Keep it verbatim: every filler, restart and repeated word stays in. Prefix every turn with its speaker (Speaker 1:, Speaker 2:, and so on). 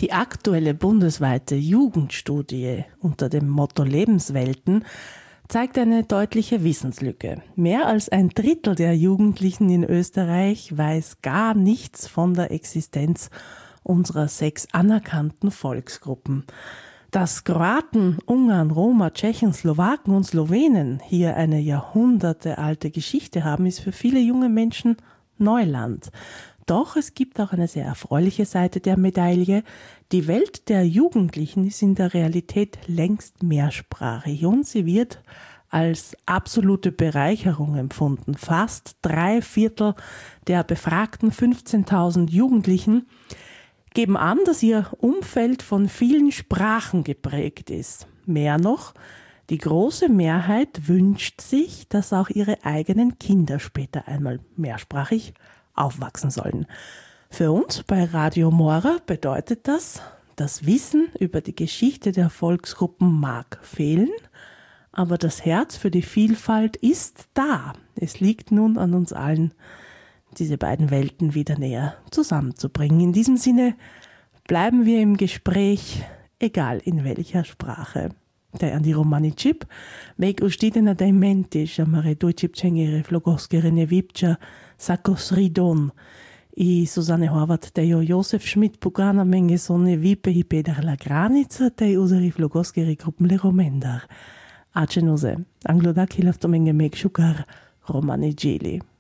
Speaker 1: Die aktuelle bundesweite Jugendstudie unter dem Motto Lebenswelten zeigt eine deutliche Wissenslücke. Mehr als ein Drittel der Jugendlichen in Österreich weiß gar nichts von der Existenz unserer sechs anerkannten Volksgruppen. Dass Kroaten, Ungarn, Roma, Tschechen, Slowaken und Slowenen hier eine jahrhundertealte Geschichte haben, ist für viele junge Menschen Neuland. Doch es gibt auch eine sehr erfreuliche Seite der Medaille. Die Welt der Jugendlichen ist in der Realität längst mehrsprachig und sie wird als absolute Bereicherung empfunden. Fast drei Viertel der befragten fünfzehntausend Jugendlichen geben an, dass ihr Umfeld von vielen Sprachen geprägt ist. Mehr noch, die große Mehrheit wünscht sich, dass auch ihre eigenen Kinder später einmal mehrsprachig aufwachsen sollen. Für uns bei Radio Mora bedeutet das, das Wissen über die Geschichte der Volksgruppen mag fehlen, aber das Herz für die Vielfalt ist da. Es liegt nun an uns allen, diese beiden Welten wieder näher zusammenzubringen. In diesem Sinne bleiben wir im Gespräch, egal in welcher Sprache. Der Andi Romani Chip, meg ustidena dai mentiš, amare doi chipčengere flogoskere vipča, sakos ridon. I Susanne Horvath, der Josef Schmidt, Pugana Menge Sonne, Vipe, Hipeder la Granica, der useri flogoskere Gruppen le Romendar. Acenose, Anglodak hilft o menge meg šukar Romani Gili.